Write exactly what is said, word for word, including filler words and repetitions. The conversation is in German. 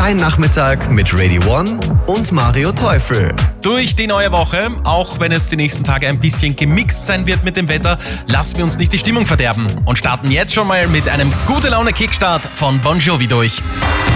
Dein Nachmittag mit Radio One und Mario Teufel. Durch die neue Woche, auch wenn es die nächsten Tage ein bisschen gemixt sein wird mit dem Wetter, lassen wir uns nicht die Stimmung verderben und starten jetzt schon mal mit einem gute Laune Kickstart von Bon Jovi durch.